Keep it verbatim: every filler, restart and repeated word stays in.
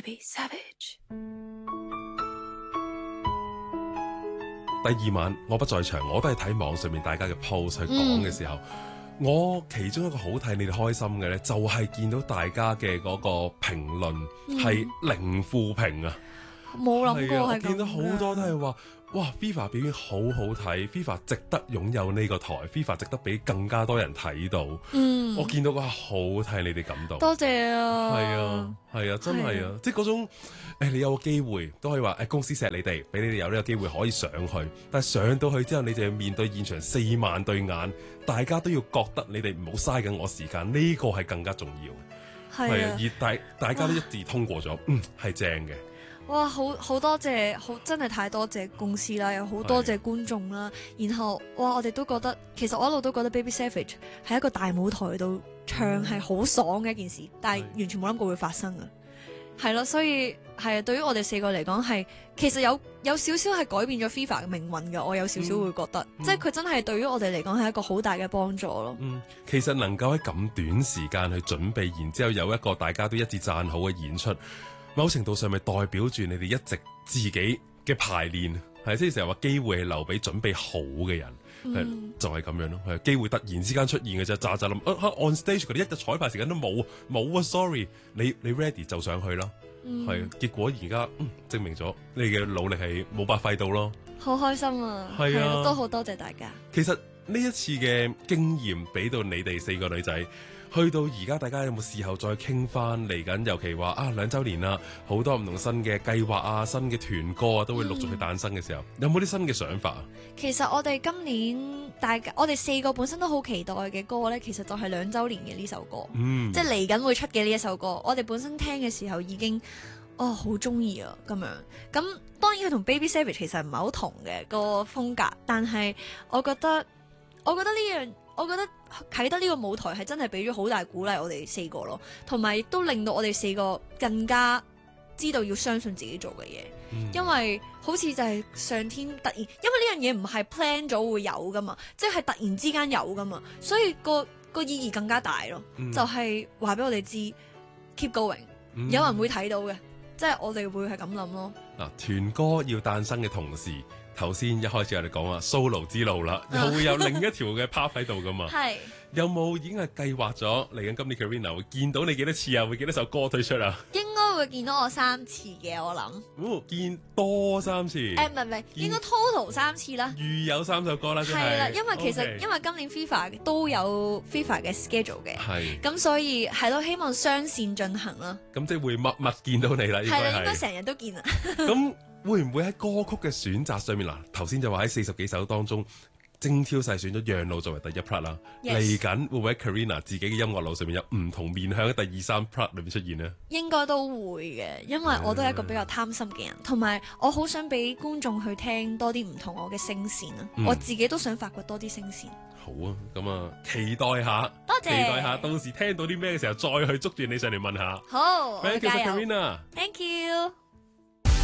Baby Savage。 第二晚我不在場，我都係睇網上面大家嘅 post 去講嘅時候，嗯、我其中一個好替你哋開心嘅咧，就係、是、見到大家嘅嗰個評論係零負評啊！ 冇諗過係咁。 我見到好多都係話，哇 ！Viva 表演好好睇 ，Viva 值得擁有呢個台 ，Viva 值得俾更加多人睇到。嗯，我見到哇，好替你哋感動。 多謝啊！ 係啊，係啊，真係啊！即係嗰種。誒、哎，你有個機會都可以話誒、哎，公司錫你哋，俾你哋有呢個機會可以上去。但係上到去之後，你就要面對現場四萬對眼，大家都要覺得你哋唔好嘥緊我時間，呢、這個係更加重要。係啊，而大大家都一致通過咗，嗯，係正嘅。 哇，好好多謝，好真係太多謝公司啦，又好多謝觀眾啦。然後哇，我哋都覺得，其實我一路都覺得 Baby Savage 喺一個大舞台度唱係好爽嘅一件事，但係完全冇諗過會發生啊。係咯，所以係啊，對於我哋四個嚟講係，其實有有少少係改變咗 Viva 嘅命運嘅，我有少少會覺得，嗯、即係佢真係對於我哋嚟講係一個好大嘅幫助咯。 嗯，其實能夠喺咁短時間去準備，然之後有一個大家都一致讚好嘅演出，某程度上咪代表住你哋一直自己嘅排練，係即係成日話機會係留俾準備好嘅人。嗯、就係、是、咁樣咯，係機會突然之間出現嘅啫，咋咋諗啊 on stage 佢哋一日彩排時間都冇冇啊 sorry， 你你 ready 就上去啦，係、嗯、結果而家、嗯、證明咗你嘅努力係冇白費到咯， 好開心啊，係啊，都好多謝大家。 其實呢一次嘅經驗俾到你哋四個女仔。去到而家，大家有冇事後再傾翻嚟緊？尤其話啊，兩週年啦，好多唔同新嘅計劃啊，新嘅團歌啊，都會陸續去誕生嘅時候，嗯、有冇啲新嘅想法啊？ 其實我哋今年大家，我哋四個本身都好期待嘅歌咧，其實就係兩週年嘅呢首歌，嗯、即係嚟緊會出嘅呢一首歌。我哋本身聽嘅時候已經哦好中意啊，咁樣。咁當然佢同 Baby Savage 其實唔係好同嘅、個風格，但係我覺得，我覺得呢樣。我覺得啟德呢個舞台係真係俾咗好大鼓勵我哋四個咯，同埋亦都令到我哋四個更加知道要相信自己做嘅嘢，嗯、因為好似就係上天突然，因為呢樣嘢唔係 plan 咗會有噶嘛，即係突然之間有噶嘛，所以個個意義更加大咯，嗯、就係話俾我哋知 keep going，、嗯、有人會睇到嘅，即係我哋會係咁諗咯。嗱， 團歌要誕生嘅同時。頭先一開始我哋講話 solo 之路啦，又會有另一條嘅 part 喺度噶嘛？係有冇已經係計劃咗嚟緊今年 Karina 會見到你幾多次啊？會幾多首歌推出啊？ 應該會見到我三次嘅，我諗。 哦，見多三次。誒唔係唔係，應該 total 三次啦。 預有三首歌啦，真係。係啦， 因為其實、okay. 因為今年 Viva 都有 Viva 嘅 schedule 嘅， 係。 咁所以係咯，希望雙線進行啦。 咁即係會密密見到你啦，應該係。係啦，應該成日都見啊。 咁。會唔會喺歌曲嘅選擇上面嗱？頭先就話喺四十幾首當中精挑細選咗《讓路》作為第一 part 啦。嚟緊會唔會喺 Karina 自己嘅音樂路上面有唔同面向喺第二三 part 裏面出現呢？應該都會嘅，因為我都係一個比較貪心嘅人，同埋我好想俾觀眾去聽多啲唔同我嘅聲線啊！嗯、我自己都想發掘多啲聲線。好啊，咁啊，期待下，多謝，期待下，到時聽到啲咩嘅時候再去捉住你上嚟問下。好，Thank you，Karina。Thank you。